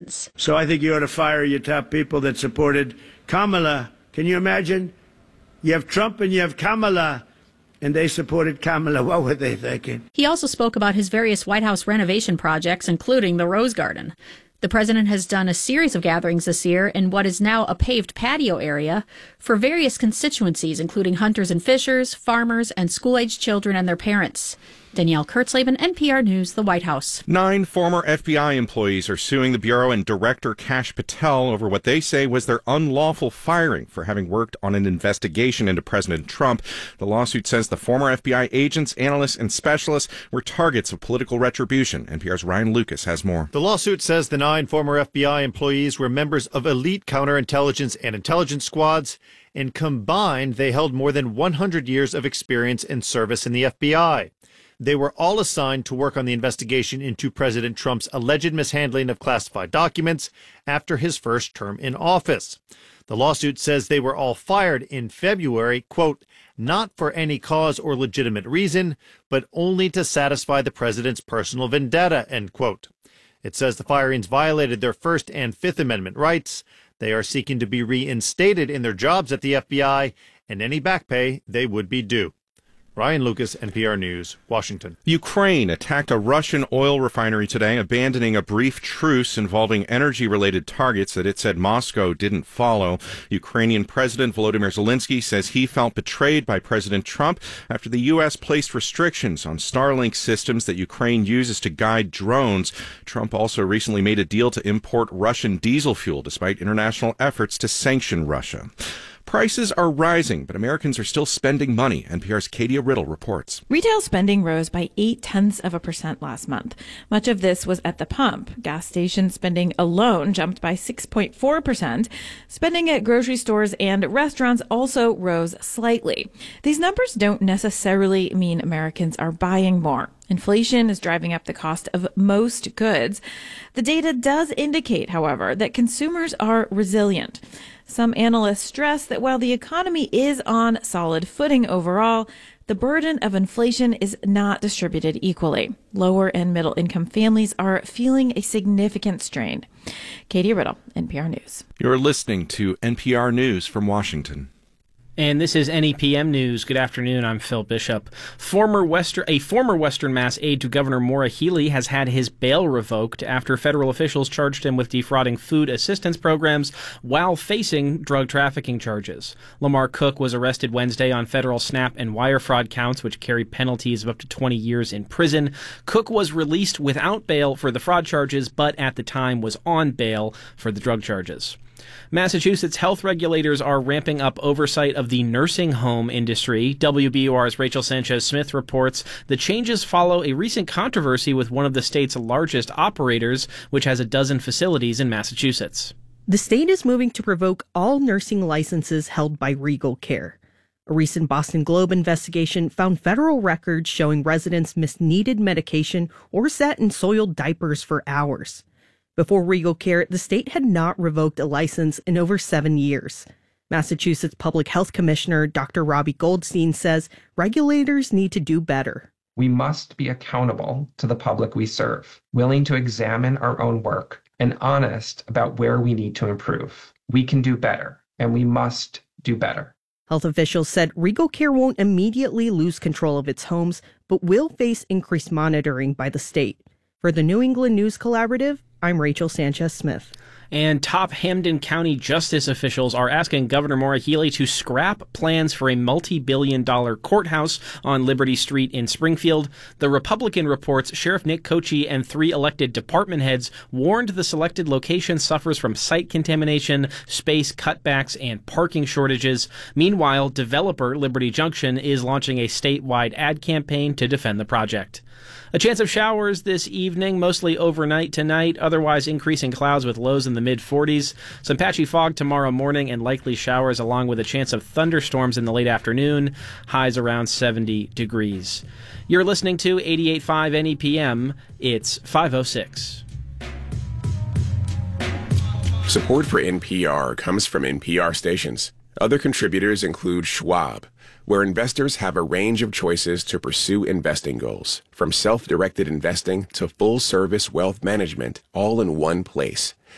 Republicans. So I think you ought to fire your top people that supported Kamala. Can you imagine? You have Trump and you have Kamala, and they supported Kamala. What were they thinking? He also spoke about his various White House renovation projects, including the Rose Garden. The president has done a series of gatherings this year in what is now a paved patio area for various constituencies, including hunters and fishers, farmers, and school-aged children and their parents. Danielle Kurtzleben, NPR News, the White House. 9 former FBI employees are suing the Bureau and Director Kash Patel over what they say was their unlawful firing for having worked on an investigation into President Trump. The lawsuit says the former FBI agents, analysts, and specialists were targets of political retribution. NPR's Ryan Lucas has more. The lawsuit says the 9 former FBI employees were members of elite counterintelligence and intelligence squads, and combined, they held more than 100 years of experience and service in the FBI. They were all assigned to work on the investigation into President Trump's alleged mishandling of classified documents after his first term in office. The lawsuit says they were all fired in February, quote, not for any cause or legitimate reason, but only to satisfy the president's personal vendetta, end quote. It says the firings violated their First and Fifth Amendment rights. They are seeking to be reinstated in their jobs at the FBI, and any back pay they would be due. Ryan Lucas, NPR News, Washington. Ukraine attacked a Russian oil refinery today, abandoning a brief truce involving energy-related targets that it said Moscow didn't follow. Ukrainian President Volodymyr Zelensky says he felt betrayed by President Trump after the U.S. placed restrictions on Starlink systems that Ukraine uses to guide drones. Trump also recently made a deal to import Russian diesel fuel despite international efforts to sanction Russia. Prices are rising, but Americans are still spending money. NPR's Katie Riddle reports. Retail spending rose by 0.8% last month. Much of this was at the pump. Gas station spending alone jumped by 6.4%. Spending at grocery stores and restaurants also rose slightly. These numbers don't necessarily mean Americans are buying more. Inflation is driving up the cost of most goods. The data does indicate, however, that consumers are resilient. Some analysts stress that while the economy is on solid footing overall, the burden of inflation is not distributed equally. Lower and middle income families are feeling a significant strain. Katie Riddle, NPR News. You're listening to NPR News from Washington. And this is NEPM News. Good afternoon. I'm Phil Bishop. A former Western Mass aide to Governor Maura Healey has had his bail revoked after federal officials charged him with defrauding food assistance programs while facing drug trafficking charges. Lamar Cook was arrested Wednesday on federal SNAP and wire fraud counts, which carry penalties of up to 20 years in prison. Cook was released without bail for the fraud charges, but at the time was on bail for the drug charges. Massachusetts health regulators are ramping up oversight of the nursing home industry. WBUR's Rachel Sanchez-Smith reports the changes follow a recent controversy with one of the state's largest operators, which has a dozen facilities in Massachusetts. The state is moving to revoke all nursing licenses held by Regal Care. A recent Boston Globe investigation found federal records showing residents missed needed medication or sat in soiled diapers for hours. Before Regal Care, the state had not revoked a license in over 7 years. Massachusetts Public Health Commissioner Dr. Robbie Goldstein says regulators need to do better. We must be accountable to the public we serve, willing to examine our own work, and honest about where we need to improve. We can do better, and we must do better. Health officials said Regal Care won't immediately lose control of its homes, but will face increased monitoring by the state. For the New England News Collaborative, I'm Rachel Sanchez-Smith. And top Hampden County justice officials are asking Governor Maura Healey to scrap plans for a multi-billion-dollar courthouse on Liberty Street in Springfield. The Republican reports Sheriff Nick Kochi and 3 elected department heads warned the selected location suffers from site contamination, space cutbacks, and parking shortages. Meanwhile, developer Liberty Junction is launching a statewide ad campaign to defend the project. A chance of showers this evening, mostly overnight tonight, otherwise increasing clouds with lows in the mid-40s. Some patchy fog tomorrow morning and likely showers along with a chance of thunderstorms in the late afternoon, highs around 70 degrees. You're listening to 88.5 NEPM. It's 5:06. Support for NPR comes from NPR stations. Other contributors include Schwab, where investors have a range of choices to pursue investing goals, from self-directed investing to full-service wealth management, all in one place.